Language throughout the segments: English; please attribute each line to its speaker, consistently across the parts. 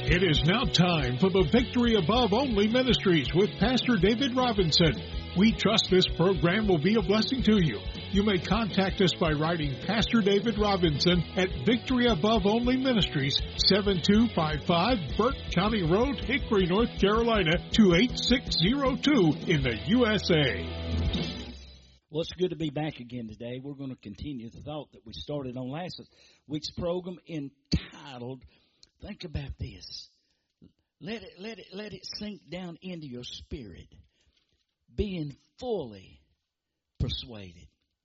Speaker 1: It is now time for the Victory Above Only Ministries with Pastor David Robinson. We trust this program will be a blessing to you. You may contact us by writing Pastor David Robinson at Victory Above Only Ministries, 7255 Burke County Road, Hickory, North Carolina, 28602 in the USA.
Speaker 2: Well, it's good to be back again today. We're going to continue the thought that we started on last week's program entitled, think about this. Let it sink down into your spirit. Being fully persuaded.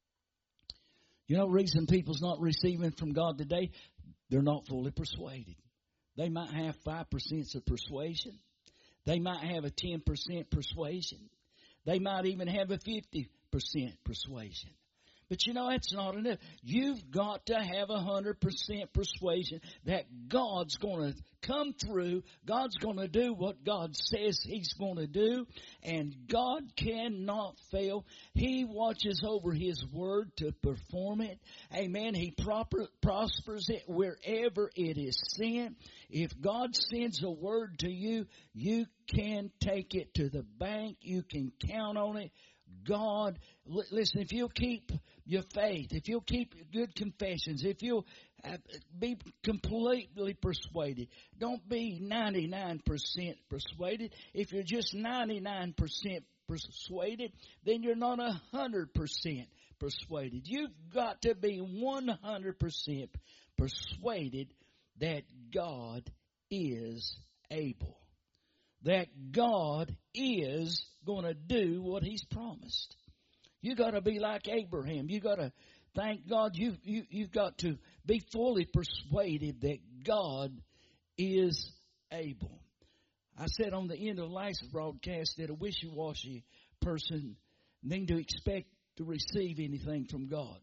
Speaker 2: You know the reason people's not receiving from God today? They're not fully persuaded. They might have 5% of persuasion. They might have a 10% persuasion. They might even have a 50% persuasion. But you know, that's not enough. You've got to have 100% persuasion that God's going to come through. God's going to do what God says He's going to do. And God cannot fail. He watches over His word to perform it. Amen. He prospers it wherever it is sent. If God sends a word to you, you can take it to the bank. You can count on it. God, listen, if you'll keep your faith, if you'll keep good confessions, if you'll be completely persuaded, don't be 99% persuaded. If you're just 99% persuaded, then you're not 100% persuaded. You've got to be 100% persuaded that God is able. That God is going to do what He's promised. You got to be like Abraham. You got to thank God. You've got to be fully persuaded that God is able. I said on the end of last broadcast that a wishy-washy person need to expect to receive anything from God.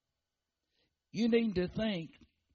Speaker 2: You need to think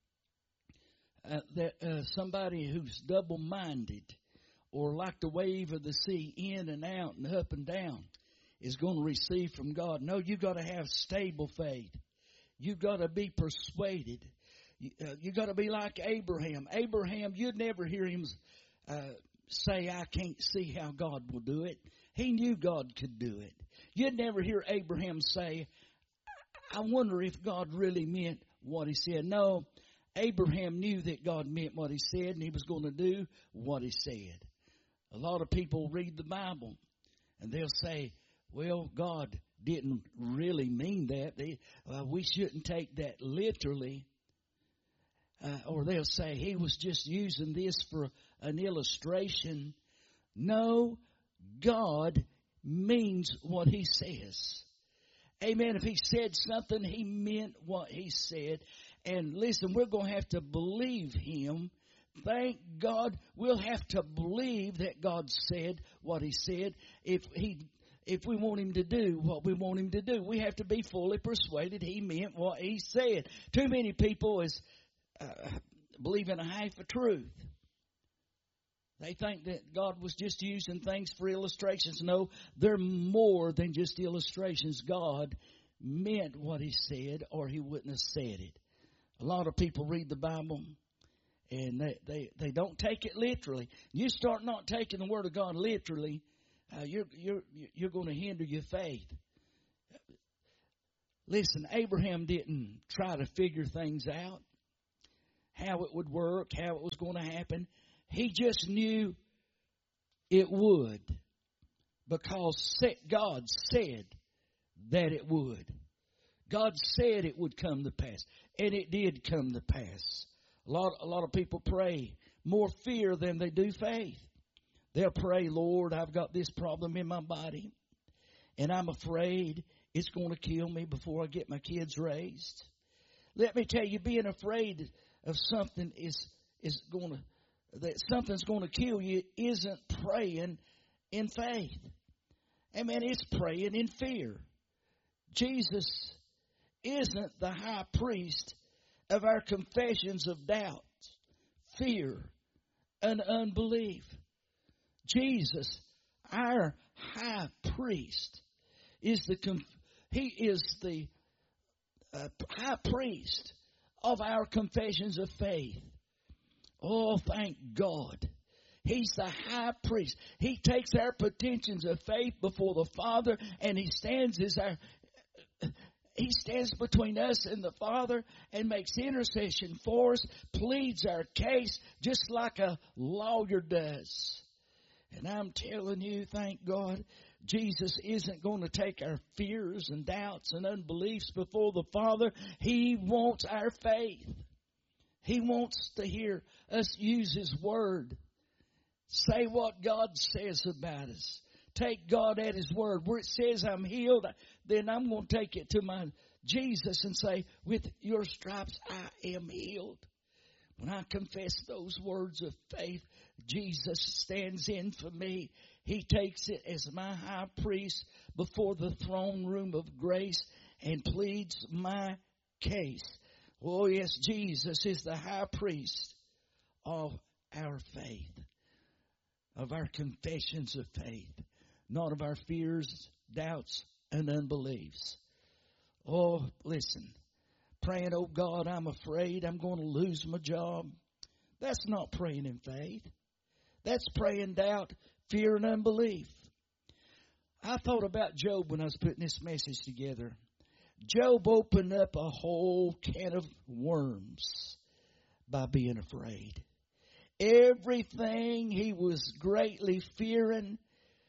Speaker 2: that somebody who's double-minded, or like the wave of the sea, in and out and up and down, is going to receive from God. No, you've got to have stable faith. You've got to be persuaded. You've got to be like Abraham. Abraham, you'd never hear him say, I can't see how God will do it. He knew God could do it. You'd never hear Abraham say, I wonder if God really meant what he said. No, Abraham knew that God meant what he said, and he was going to do what he said. A lot of people read the Bible and they'll say, well, God didn't really mean that. We shouldn't take that literally. Or they'll say he was just using this for an illustration. No, God means what He says. Amen. If He said something, He meant what He said. And listen, we're going to have to believe Him. Thank God, we'll have to believe that God said what He said. If we want Him to do what we want Him to do, we have to be fully persuaded He meant what He said. Too many people believe in a half a truth. They think that God was just using things for illustrations. No, they're more than just illustrations. God meant what He said, or He wouldn't have said it. A lot of people read the Bible and they don't take it literally. You start not taking the Word of God literally, you're going to hinder your faith. Listen, Abraham didn't try to figure things out, how it would work, how it was going to happen. He just knew it would, because God said that it would. God said it would come to pass, and it did come to pass. A lot of people pray more fear than they do faith. They'll pray, Lord, I've got this problem in my body, and I'm afraid it's going to kill me before I get my kids raised. Let me tell you, being afraid of something that something's going to kill you isn't praying in faith. Amen. It's praying in fear. Jesus isn't the high priest of our confessions of doubt, fear, and unbelief. Jesus, our high priest, is the high priest of our confessions of faith. Oh, thank God He's the high priest. He takes our pretensions of faith before the Father, and He stands between us and the Father and makes intercession for us, pleads our case just like a lawyer does. And I'm telling you, thank God, Jesus isn't going to take our fears and doubts and unbeliefs before the Father. He wants our faith. He wants to hear us use His Word. Say what God says about us. Take God at His Word. Where it says I'm healed, then I'm going to take it to my Jesus and say, with your stripes I am healed. When I confess those words of faith, Jesus stands in for me. He takes it as my high priest before the throne room of grace and pleads my case. Oh yes, Jesus is the high priest of our faith, of our confessions of faith, not of our fears, doubts, and unbeliefs. Oh, listen, praying, oh God, I'm afraid I'm going to lose my job. That's not praying in faith. That's praying doubt, fear, and unbelief. I thought about Job when I was putting this message together. Job opened up a whole can of worms by being afraid. Everything he was greatly fearing,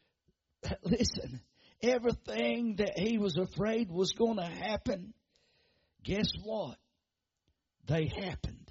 Speaker 2: listen, everything that he was afraid was going to happen, guess what? They happened.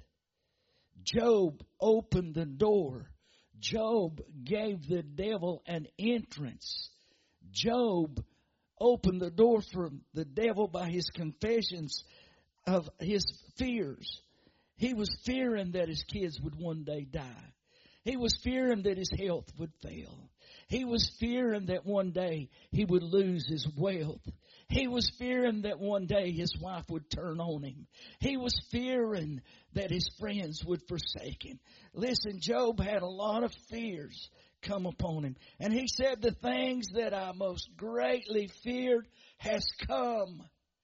Speaker 2: Job opened the door. Job gave the devil an entrance. Job opened the door for the devil by his confessions of his fears. He was fearing that his kids would one day die. He was fearing that his health would fail. He was fearing that one day he would lose his wealth. He was fearing that one day his wife would turn on him. He was fearing that his friends would forsake him. Listen, Job had a lot of fears come upon him. And he said, the things that I most greatly feared has come.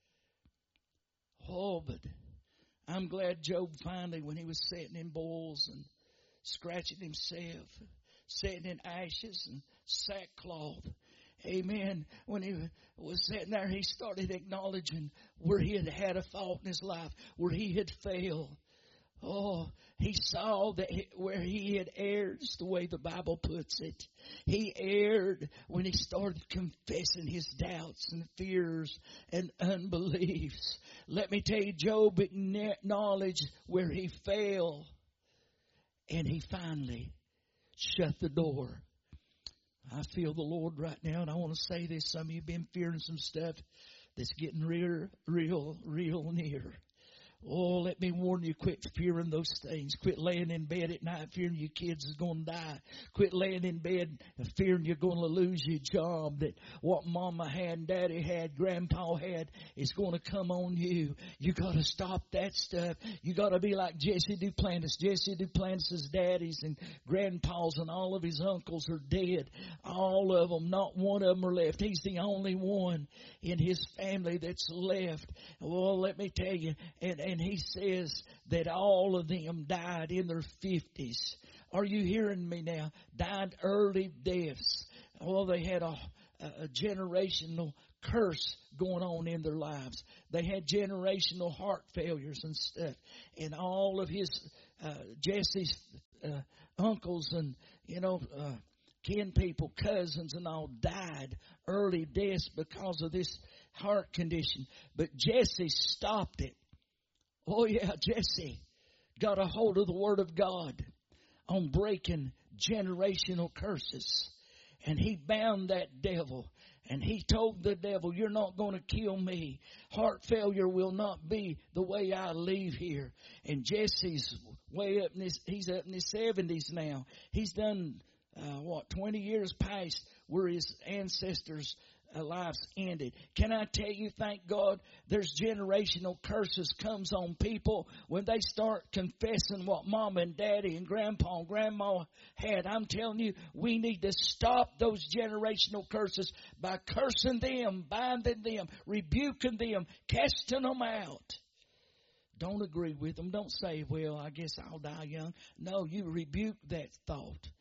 Speaker 2: Oh, but I'm glad Job finally, when he was sitting in boils and scratching himself, sitting in ashes and sackcloth, amen, when he was sitting there, he started acknowledging where he had had a fault in his life, where he had failed. Oh, he saw that where he had erred, is the way the Bible puts it. He erred when he started confessing his doubts and fears and unbeliefs. Let me tell you, Job acknowledged where he failed, and he finally shut the door. I feel the Lord right now, and I want to say this. Some of you have been fearing some stuff that's getting real near. Oh, let me warn you, quit fearing those things. Quit laying in bed at night fearing your kids is going to die. Quit laying in bed fearing you're going to lose your job, that what mama had and daddy had, grandpa had, is going to come on you. You got to stop that stuff. You got to be like Jesse Duplantis. Jesse Duplantis' daddies and grandpas and all of his uncles are dead. All of them, not one of them are left. He's the only one in his family that's left. Well, let me tell you, and he says that all of them died in their 50s. Are you hearing me now? Died early deaths. Well, they had a generational curse going on in their lives. They had generational heart failures and stuff. And all of his, Jesse's uncles and, kin people, cousins and all died early deaths because of this heart condition. But Jesse stopped it. Oh yeah, Jesse got a hold of the Word of God on breaking generational curses. And he bound that devil. And he told the devil, you're not going to kill me. Heart failure will not be the way I leave here. And Jesse's way up he's up in his 70s now. He's done, 20 years past where his ancestors' lives ended. Can I tell you, thank God, there's generational curses comes on people when they start confessing what mama and daddy and grandpa and grandma had. I'm telling you, we need to stop those generational curses by cursing them, binding them, rebuking them, casting them out. Don't agree with them. Don't say, well, I guess I'll die young. No, you rebuke that thought.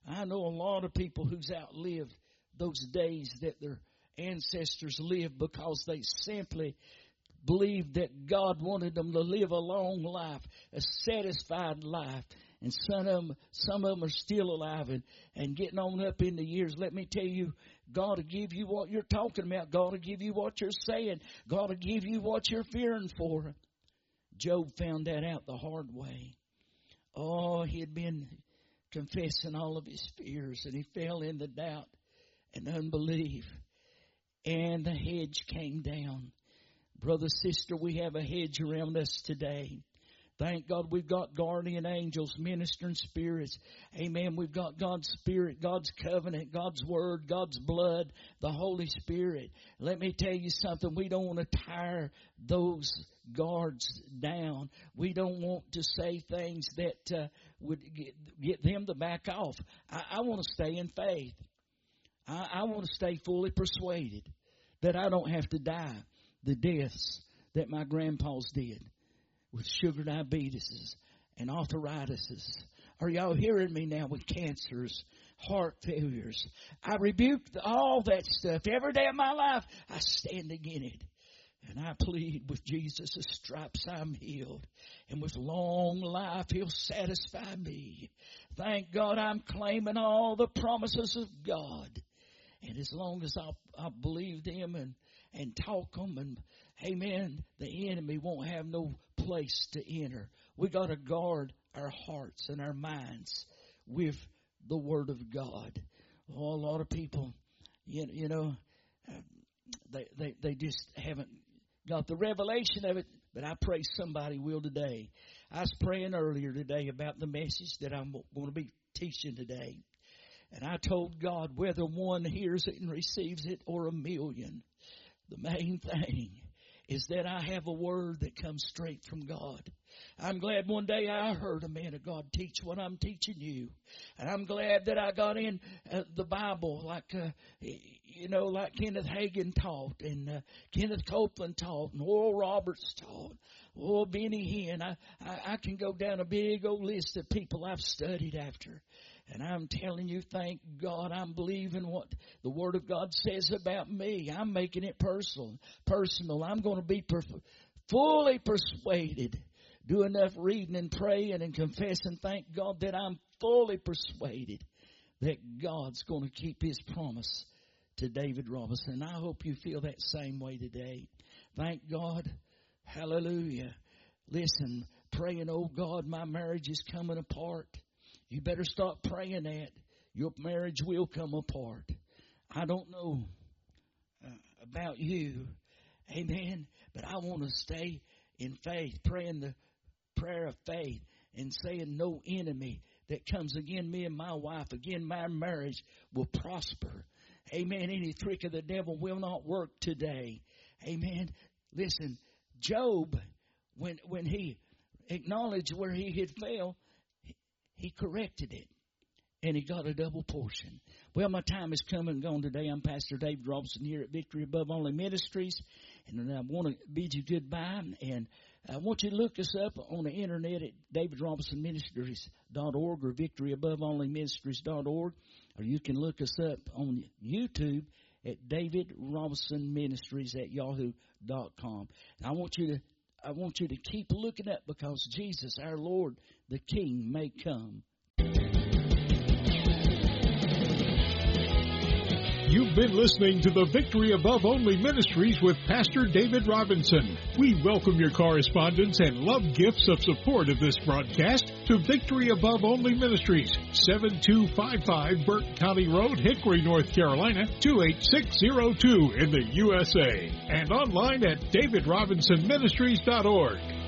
Speaker 2: I know a lot of people who's outlived those days that their ancestors lived because they simply believed that God wanted them to live a long life, a satisfied life. And some of them are still alive and getting on up in the years. Let me tell you, God will give you what you're talking about. God will give you what you're saying. God will give you what you're fearing for. Job found that out the hard way. Oh, he had been confessing all of his fears, and he fell into doubt and unbelief. And the hedge came down. Brother, sister, we have a hedge around us today. Thank God we've got guardian angels, ministering spirits. Amen. We've got God's Spirit, God's covenant, God's Word, God's blood, the Holy Spirit. Let me tell you something. We don't want to tire those guards down. We don't want to say things that would get them to back off. I want to stay in faith. I want to stay fully persuaded that I don't have to die the deaths that my grandpas did with sugar diabetes and arthritis. Are y'all hearing me now? With cancers, heart failures. I rebuke all that stuff. Every day of my life, I stand against it. And I plead with Jesus' stripes I'm healed. And with long life, He'll satisfy me. Thank God I'm claiming all the promises of God. And as long as I believe them and talk them, and amen, the enemy won't have no place to enter. We got to guard our hearts and our minds with the Word of God. Oh, a lot of people, you know, they just haven't got the revelation of it. But I pray somebody will today. I was praying earlier today about the message that I'm going to be teaching today. And I told God, whether one hears it and receives it or a million, the main thing is that I have a word that comes straight from God. I'm glad one day I heard a man of God teach what I'm teaching you. And I'm glad that I got in the Bible like Kenneth Hagin taught, and Kenneth Copeland taught, and Oral Roberts taught, Benny Hinn. I can go down a big old list of people I've studied after. And I'm telling you, thank God, I'm believing what the Word of God says about me. I'm making it personal. I'm going to be fully persuaded. Do enough reading and praying and confessing. Thank God that I'm fully persuaded that God's going to keep His promise to David Robinson. I hope you feel that same way today. Thank God. Hallelujah. Listen, praying, oh God, my marriage is coming apart. You better start praying that. Your marriage will come apart. I don't know about you. Amen. But I want to stay in faith, praying the prayer of faith and saying no enemy that comes against me and my wife, again my marriage, will prosper. Amen. Any trick of the devil will not work today. Amen. Listen, Job, when he acknowledged where he had failed, he corrected it, and he got a double portion. Well, my time has come and gone today. I'm Pastor David Robinson here at Victory Above Only Ministries, and I want to bid you goodbye. And I want you to look us up on the internet at davidrobinsonministries.org or victoryaboveonlyministries.org, or you can look us up on YouTube at David Robinson Ministries at yahoo.com. And I want you to keep looking up, because Jesus, our Lord, the King, may come.
Speaker 1: You've been listening to the Victory Above Only Ministries with Pastor David Robinson. We welcome your correspondence and love gifts of support of this broadcast to Victory Above Only Ministries, 7255 Burke County Road, Hickory, North Carolina, 28602 in the USA, and online at davidrobinsonministries.org.